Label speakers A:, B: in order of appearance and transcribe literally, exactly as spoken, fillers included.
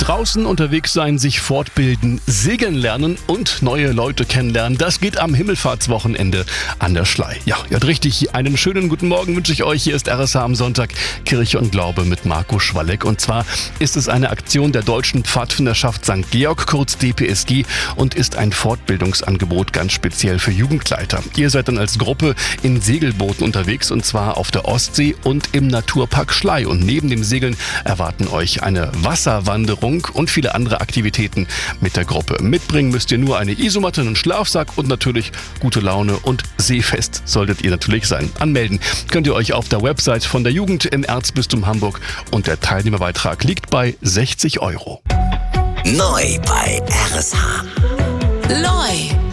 A: Draußen unterwegs sein, sich fortbilden, segeln lernen und neue Leute kennenlernen. Das geht am Himmelfahrtswochenende an der Schlei. Ja, ihr habt richtig. Einen schönen guten Morgen wünsche ich euch. Hier ist R S H am Sonntag, Kirche und Glaube mit Marco Schwalleck. Und zwar ist es eine Aktion der Deutschen Pfadfinderschaft Sankt Georg, kurz D P S G, und ist ein Fortbildungsangebot ganz speziell für Jugendleiter. Ihr seid dann als Gruppe in Segelbooten unterwegs, und zwar auf der Ostsee und im Naturpark Schlei. Und neben dem Segeln erwarten euch eine Wasserwanderung und viele andere Aktivitäten mit der Gruppe. Mitbringen müsst ihr nur eine Isomatte, einen Schlafsack und natürlich gute Laune, und seefest solltet ihr natürlich sein. Anmelden könnt ihr euch auf der Website von der Jugend im Erzbistum Hamburg, und der Teilnehmerbeitrag liegt bei sechzig Euro.
B: Neu bei R S H.
C: Neu.